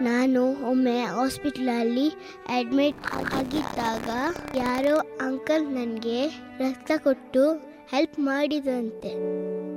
ನಾನು ಒಮ್ಮೆ ಹಾಸ್ಪಿಟ್ಲಲ್ಲಿ ಅಡ್ಮಿಟ್ ಆಗಿದ್ದಾಗ ಯಾರೋ ಅಂಕಲ್ ನನಗೆ ರಕ್ತ ಕೊಟ್ಟು ಹೆಲ್ಪ್ ಮಾಡಿದಂತೆ.